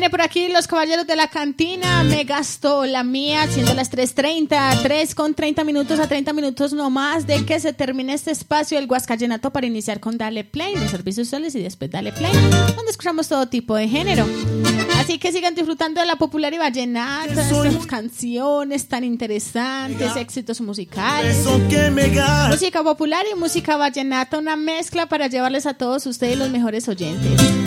Viene por aquí los caballeros de la cantina. Me gasto la mía, siendo las 3:30, 3:30 minutos a 30 minutos nomás de que se termine este espacio del Guascayenato para iniciar con Dale Play, los servicios sociales y después Dale Play, donde escuchamos todo tipo de género. Así que sigan disfrutando de la popular y vallenata, estas canciones tan interesantes, éxitos musicales, música popular y música vallenata, una mezcla para llevarles a todos ustedes los mejores oyentes.